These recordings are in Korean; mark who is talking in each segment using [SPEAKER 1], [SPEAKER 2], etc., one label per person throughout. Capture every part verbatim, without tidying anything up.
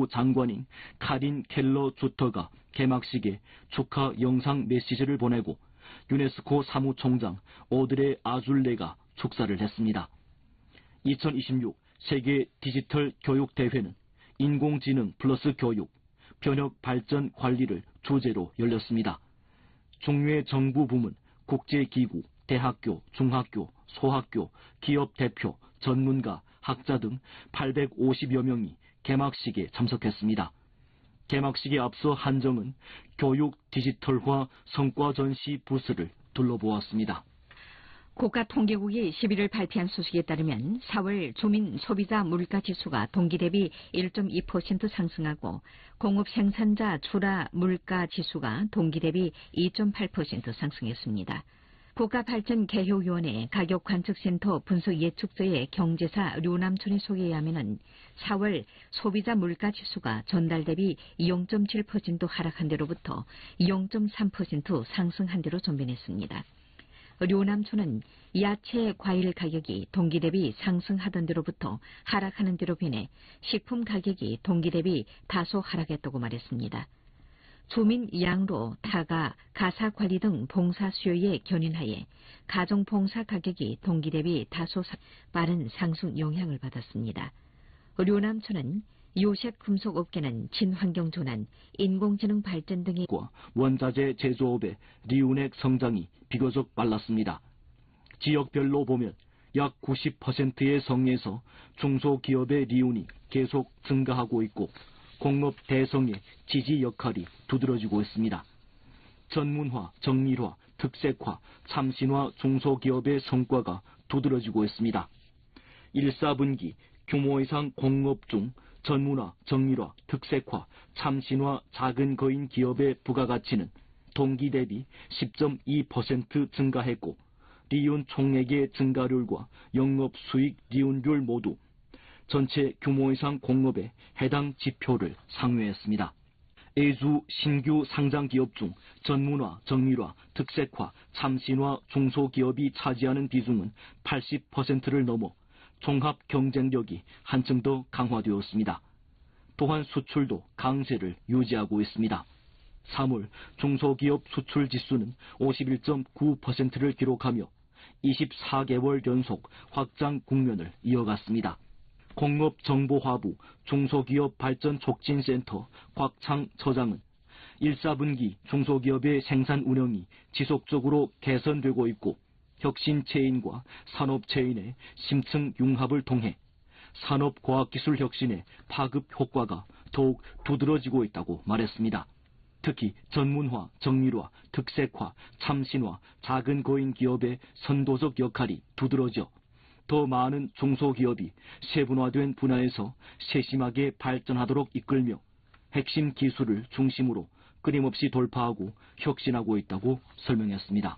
[SPEAKER 1] 장관인 카린 켈러 주터가 개막식에 축하 영상 메시지를 보내고 유네스코 사무총장 오드레 아줄레가 축사를 했습니다. 이천이십육 세계 디지털 교육 대회는 인공지능 플러스 교육, 변혁 발전 관리를 주제로 열렸습니다. 중유의 정부 부문, 국제기구, 대학교, 중학교, 소학교, 기업 대표, 전문가, 학자 등 팔백오십여 명이 개막식에 참석했습니다. 개막식에 앞서 한정은 교육 디지털화 성과 전시 부스를 둘러보았습니다.
[SPEAKER 2] 국가통계국이 십일일 발표한 소식에 따르면 사월 주민 소비자 물가지수가 동기 대비 일 점 이 퍼센트 상승하고 공업 생산자 출하 물가지수가 동기 대비 이 점 팔 퍼센트 상승했습니다. 국가발전개혁위원회 가격관측센터 분석예측소의 경제사 류남춘의 소개에 하면 사월 소비자 물가지수가 전달 대비 영 점 칠 퍼센트 하락한 데로부터 영 점 삼 퍼센트 상승한 데로 전변했습니다. 류남춘은 야채, 과일 가격이 동기 대비 상승하던 데로부터 하락하는 데로 변해 식품 가격이 동기 대비 다소 하락했다고 말했습니다. 주민 양로, 타가, 가사 관리 등 봉사 수요에 견인하에 가정 봉사 가격이 동기 대비 다소 빠른 상승 영향을 받았습니다. 류남춘은 요셉 금속업계는 친환경 전환, 인공지능 발전 등의
[SPEAKER 1] 원자재 제조업의 리운액 성장이 비교적 빨랐습니다. 지역별로 보면 약 구십 퍼센트의 성에서 중소기업의 리운이 계속 증가하고 있고 공업 대성의 지지 역할이 두드러지고 있습니다. 전문화, 정밀화, 특색화, 참신화 중소기업의 성과가 두드러지고 있습니다. 일, 사분기 규모 이상 공업 중 전문화, 정밀화, 특색화, 참신화, 작은 거인 기업의 부가가치는 동기 대비 십 점 이 퍼센트 증가했고 리운 총액의 증가율과 영업수익 리운율 모두 전체 규모 이상 공업에 해당 지표를 상회했습니다. 애주 신규 상장 기업 중 전문화, 정밀화, 특색화, 참신화 중소기업이 차지하는 비중은 팔십 퍼센트를 넘어 종합 경쟁력이 한층 더 강화되었습니다. 또한 수출도 강세를 유지하고 있습니다. 삼월 중소기업 수출 지수는 오십일 점 구 퍼센트를 기록하며 이십사 개월 연속 확장 국면을 이어갔습니다. 공업정보화부 중소기업 발전 촉진센터 곽창 처장은 일, 사분기 중소기업의 생산 운영이 지속적으로 개선되고 있고 혁신체인과 산업체인의 심층 융합을 통해 산업과학기술 혁신의 파급 효과가 더욱 두드러지고 있다고 말했습니다. 특히 전문화, 정밀화, 특색화, 참신화, 작은 거인 기업의 선도적 역할이 두드러져 더 많은 중소기업이 세분화된 분야에서 세심하게 발전하도록 이끌며 핵심 기술을 중심으로 끊임없이 돌파하고 혁신하고 있다고 설명했습니다.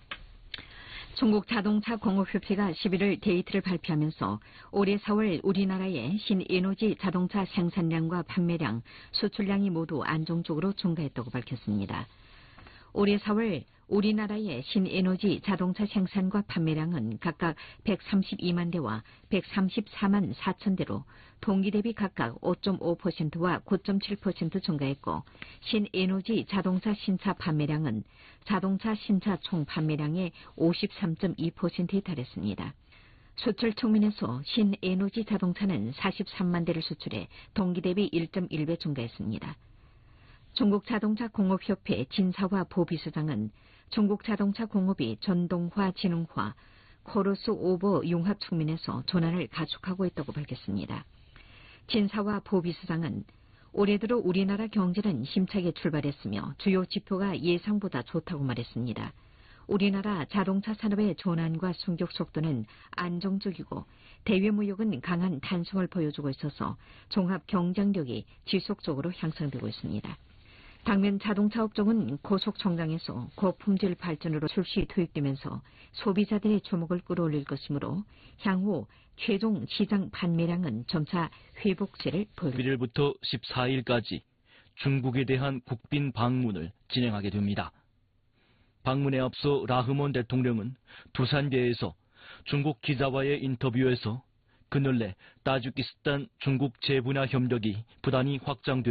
[SPEAKER 2] 중국 자동차 공업협회가 십일일 데이터를 발표하면서 올해 사월 우리나라의 신에너지 자동차 생산량과 판매량, 수출량이 모두 안정적으로 증가했다고 밝혔습니다. 올해 사월 우리나라의 신에너지 자동차 생산과 판매량은 각각 백삼십이만 대와 백삼십사만 사천 대로 동기 대비 각각 오 점 오 퍼센트와 구 점 칠 퍼센트 증가했고 신에너지 자동차 신차 판매량은 자동차 신차 총 판매량의 오십삼 점 이 퍼센트에 달했습니다. 수출 측면에서 신에너지 자동차는 사십삼만 대를 수출해 동기 대비 일 점 일 배 증가했습니다. 중국 자동차 공업협회 진사화 보비서장은 중국 자동차 공업이 전동화, 지능화, 크로스 오버 융합 측면에서 전환을 가속하고 있다고 밝혔습니다. 진사화 보비서장은 올해 들어 우리나라 경제는 힘차게 출발했으며 주요 지표가 예상보다 좋다고 말했습니다. 우리나라 자동차 산업의 전환과 승격 속도는 안정적이고 대외 무역은 강한 탄성을 보여주고 있어서 종합 경쟁력이 지속적으로 향상되고 있습니다. 당면 자동차 업종은 고속 성장에서 고품질 발전으로 출시 투입되면서 소비자들의 주목을 끌어올릴 것이므로 향후 최종 시장 판매량은 점차 회복세를 보입니다.
[SPEAKER 1] 일일부터 십사일까지 중국에 대한 국빈 방문을 진행하게 됩니다. 방문에 앞서 라흐몬 대통령은 두산베에서 중국 기자와의 인터뷰에서 그늘래 타지키스탄 중국 재분야 협력이 부단히 확장되고